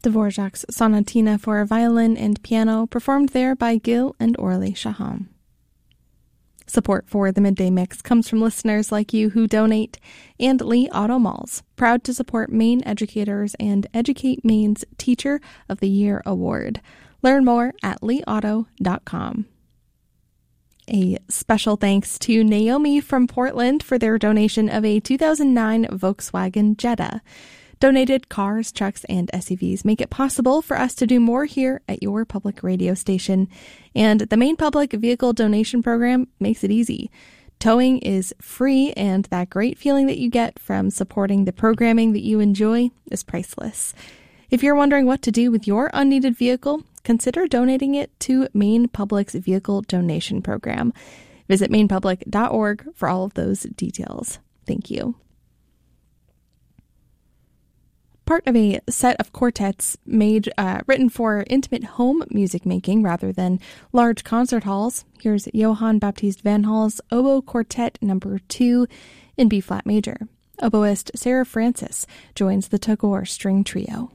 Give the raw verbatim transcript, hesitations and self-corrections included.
Dvorak's Sonatina for violin and piano, performed there by Gil and Orly Shaham. Support for the Midday Mix comes from listeners like you who donate, and Lee Auto Malls, proud to support Maine educators and Educate Maine's Teacher of the Year Award. Learn more at lee auto dot com. A special thanks to Naomi from Portland for their donation of a two thousand nine Volkswagen Jetta. Donated cars, trucks, and S U Vs make it possible for us to do more here at your public radio station. And the Maine Public Vehicle Donation Program makes it easy. Towing is free, and that great feeling that you get from supporting the programming that you enjoy is priceless. If you're wondering what to do with your unneeded vehicle, consider donating it to Maine Public's Vehicle Donation Program. Visit maine public dot org for all of those details. Thank you. Part of a set of quartets made uh, written for intimate home music making rather than large concert halls, here's Johann Baptist Van Hall's Oboe Quartet Number two in B-flat major. Oboist Sarah Francis joins the Tagore String Trio.